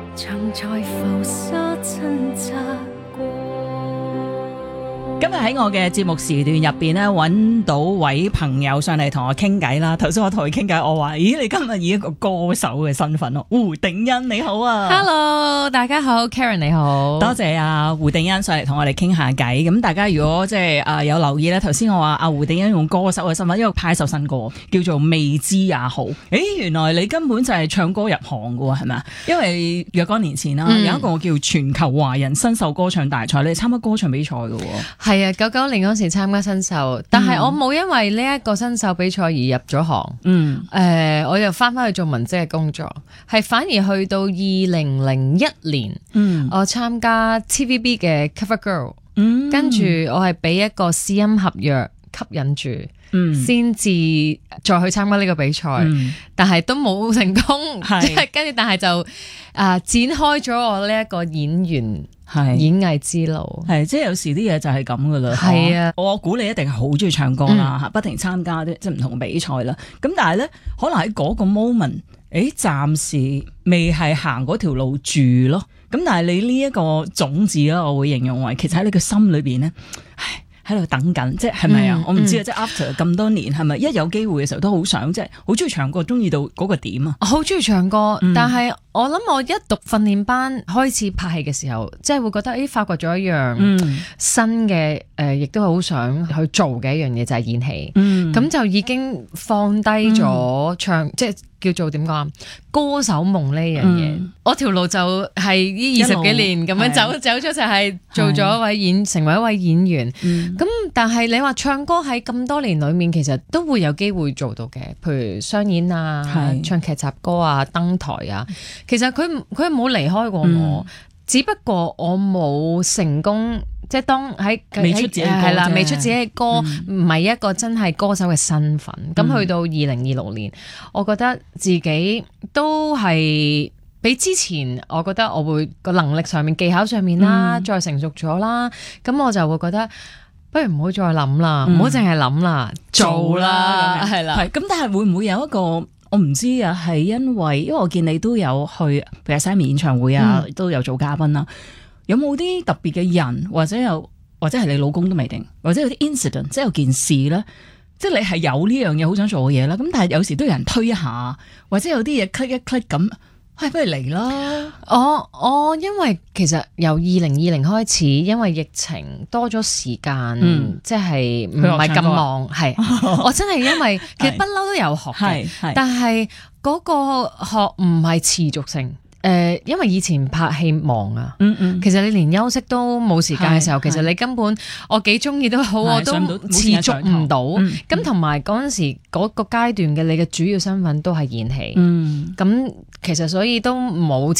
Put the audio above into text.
曾在浮沙掙扎過。 今日喺我嘅節目時段入邊咧，揾到位朋友上嚟同我傾偈啦。頭先我同佢傾偈，我話：咦，你今日以一個歌手嘅身份咯，胡定欣你好啊 ！Hello， 大家好 ，Karen 你好， 多謝啊胡定欣上嚟同我哋傾下偈。咁大家如果即係有留意咧，頭先我話胡定欣用歌手嘅身份，因為拍一首新歌叫做《未知也好》。原來你根本就係唱歌入行嘅喎，係咪啊？因為若干年前啦，有一個叫全球華人新秀歌唱大賽，你參加歌唱比賽嘅喎。 係啊，99年嗰時參加新秀，但係我冇因為呢一個新秀比賽而入咗行。我又翻去做文職嘅工作，係反而去到2001年，我參加 TVB 嘅 Cover Girl，跟住我係俾一個試音合約吸引住，先至再去參加呢個比賽，但係都冇成功，跟住但係就展開咗我呢一個演員。演藝之路係，即係有時啲嘢就係咁噶啦。 係啊， 我估你一定係好中意唱歌啦，不停參加啲即係唔同比賽啦。咁但係咧，可能喺嗰個 moment，暫時未係行嗰條路住咯。咁但係你呢一個種子啦，我會形容為其實喺你嘅心裏邊咧，喺度等緊，即係咪啊？我唔知啊，即係 after 咁多年，係咪一有機會嘅時候都好想，即係好中意唱歌，中意到嗰個點啊？ 好中意唱歌，但係我諗我一讀訓練班開始拍戲嘅時候，即係會覺得發掘咗一樣新嘅亦都好想去做嘅一樣嘢，就係演戲。咁就已經放低咗唱，即係叫做點講啊？歌手夢呢樣嘢，我條路就係呢20幾年咁樣走咗，就係做咗一位成為一位演員。咁但係你話唱歌喺咁多年裏面，其實都會有機會做到嘅，譬如商演啊、唱劇集歌啊、登台啊。其實佢冇離開過我，只不過我冇成功，即係當喺未出自己歌係啦，未出自己嘅歌，唔係一個真係歌手嘅身份。咁去到2026年，我覺得自己都係比之前，我覺得我會個能力上面、技巧上面啦，再成熟咗啦。咁我就會覺得，不如唔好再諗啦，唔好淨係諗啦，做啦，係啦。 咁但係會唔會有一個？我唔知啊，係因為我見你都有去，譬如 Sammy 演唱會啊，都有做嘉賓啦。有冇啲特別嘅人，或者係你老公都未定，或者有啲 incident， 即係有件事咧，即係你係有呢樣嘢好想做嘅嘢啦。咁但係有時都有人推一下，或者有啲嘢 click 一 click 咁，不如嚟啦。 我因為其實由2020開始，因為疫情多咗時間，即係唔係咁忙，係我真係因為其實不嬲都有學嘅，但係嗰個學唔係持續性。因為以前拍戲忙啊，其實你連休息都冇時間嘅時候，其實你根本我幾中意都好，我都持續唔到。咁同埋嗰陣時嗰個階段嘅你嘅主要身份都係演戲，咁其實所以都冇